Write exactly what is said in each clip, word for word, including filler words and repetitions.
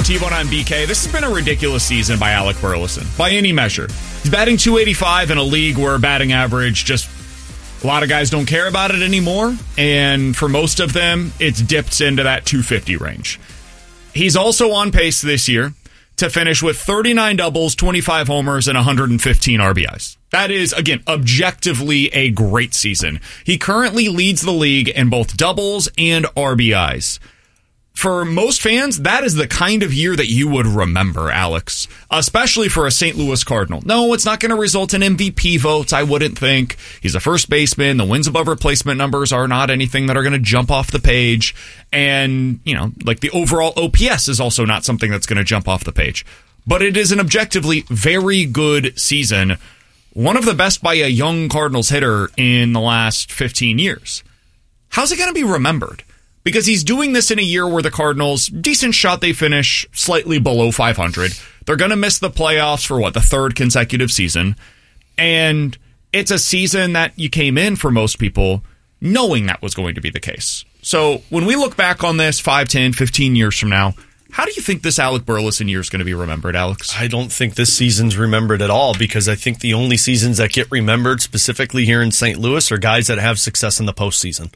T-Bone on B K. This has been a ridiculous season by Alec Burleson, by any measure. He's batting two eighty-five in a league where batting average just, a lot of guys don't care about it anymore, and for most of them, it's dipped into that two fifty range. He's also on pace this year to finish with thirty-nine doubles, twenty-five homers, and one hundred fifteen R B Is. That is, again, objectively a great season. He currently leads the league in both doubles and R B Is. For most fans, that is the kind of year that you would remember, Alex, especially for a Saint Louis Cardinal. No, it's not going to result in M V P votes, I wouldn't think. He's a first baseman. The wins above replacement numbers are not anything that are going to jump off the page. And, you know, like the overall O P S is also not something that's going to jump off the page. But it is an objectively very good season. One of the best by a young Cardinals hitter in the last fifteen years. How's it going to be remembered? Because he's doing this in a year where the Cardinals, decent shot they finish slightly below five hundred. They're going to miss the playoffs for, what, the third consecutive season. And it's a season that you came in for most people knowing that was going to be the case. So when we look back on this five, ten, fifteen years from now, how do you think this Alec Burleson year is going to be remembered, Alex? I don't think this season's remembered at all, because I think the only seasons that get remembered specifically here in Saint Louis are guys that have success in the postseason.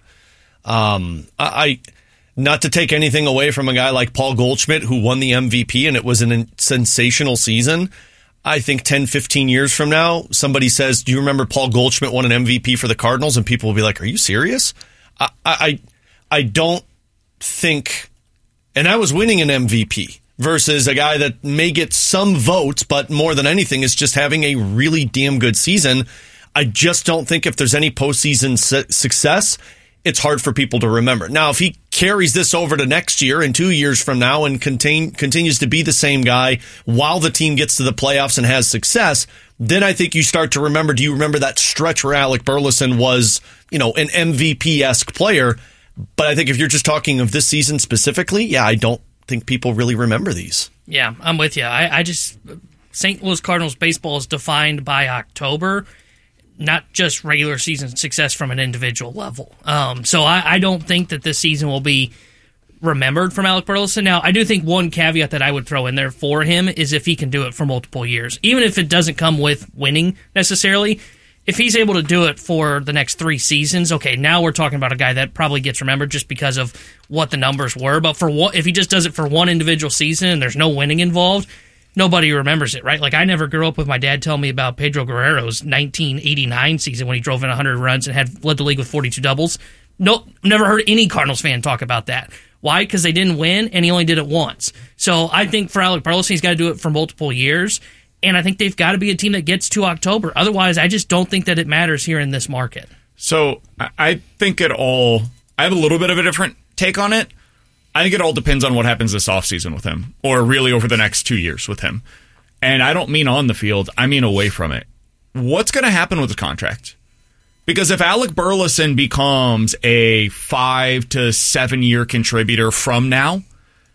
Um, I, not to take anything away from a guy like Paul Goldschmidt, who won the M V P, and it was a sensational season. I think ten, fifteen years from now, somebody says, do you remember Paul Goldschmidt won an M V P for the Cardinals? And people will be like, are you serious? I, I, I don't think, and I was winning an M V P versus a guy that may get some votes, but more than anything is just having a really damn good season. I just don't think if there's any postseason su- success, it's hard for people to remember. Now, if he carries this over to next year and two years from now and contain, continues to be the same guy while the team gets to the playoffs and has success, then I think you start to remember, do you remember that stretch where Alec Burleson was, you know, an M V P-esque player? But I think if you're just talking of this season specifically, yeah, I don't think people really remember these. Yeah, I'm with you. I, I just, Saint Louis Cardinals baseball is defined by October, not just regular season success from an individual level. Um, so I, I don't think that this season will be remembered from Alec Burleson. Now, I do think one caveat that I would throw in there for him is if he can do it for multiple years. Even if it doesn't come with winning necessarily, if he's able to do it for the next three seasons, okay, now we're talking about a guy that probably gets remembered just because of what the numbers were. But for what, if he just does it for one individual season and there's no winning involved, nobody remembers it, right? Like, I never grew up with my dad telling me about Pedro Guerrero's nineteen eighty-nine season when he drove in one hundred runs and had led the league with forty-two doubles. Nope, never heard any Cardinals fan talk about that. Why? Because they didn't win, and he only did it once. So I think for Alec Burleson, he's got to do it for multiple years, and I think they've got to be a team that gets to October. Otherwise, I just don't think that it matters here in this market. So I think it all, I have a little bit of a different take on it. I think it all depends on what happens this offseason with him, or really over the next two years with him. And I don't mean on the field, I mean away from it. What's going to happen with the contract? Because if Alec Burleson becomes a five to seven year contributor from now,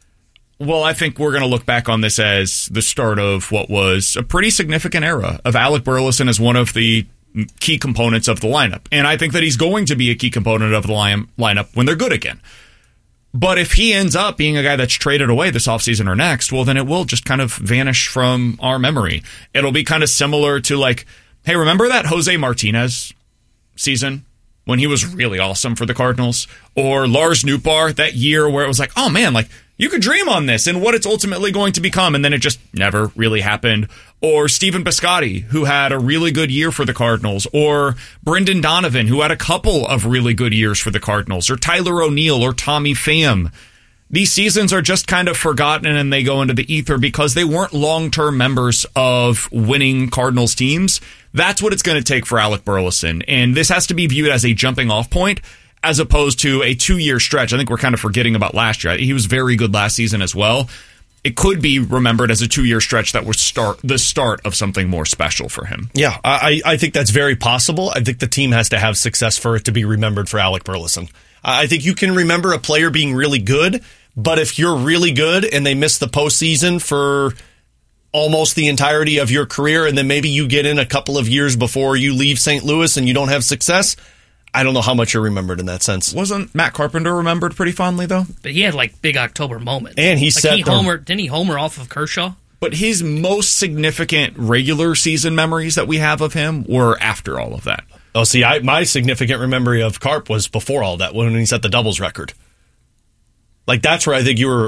well, I think we're going to look back on this as the start of what was a pretty significant era of Alec Burleson as one of the key components of the lineup. And I think that he's going to be a key component of the line- lineup when they're good again. But if he ends up being a guy that's traded away this offseason or next, well, then it will just kind of vanish from our memory. It'll be kind of similar to, like, hey, remember that Jose Martinez season when he was really awesome for the Cardinals? Or Lars Nootbaar, that year where it was like, oh, man, like, you could dream on this and what it's ultimately going to become, and then it just never really happened. Or Stephen Piscotty, who had a really good year for the Cardinals. Or Brendan Donovan, who had a couple of really good years for the Cardinals. Or Tyler O'Neill or Tommy Pham. These seasons are just kind of forgotten and they go into the ether because they weren't long-term members of winning Cardinals teams. That's what it's going to take for Alec Burleson. And this has to be viewed as a jumping-off point as opposed to a two-year stretch. I think we're kind of forgetting about last year. He was very good last season as well. It could be remembered as a two-year stretch that was start the start of something more special for him. Yeah, I, I think that's very possible. I think the team has to have success for it to be remembered for Alec Burleson. I think you can remember a player being really good, but if you're really good and they miss the postseason for almost the entirety of your career, and then maybe you get in a couple of years before you leave Saint Louis and you don't have success, I don't know how much you're remembered in that sense. Wasn't Matt Carpenter remembered pretty fondly, though? But he had like big October moments. And he like set he the- homer. Didn't he homer off of Kershaw? But his most significant regular season memories that we have of him were after all of that. Oh, see, I, my significant memory of Carp was before all that, when he set the doubles record. Like, that's where I think you were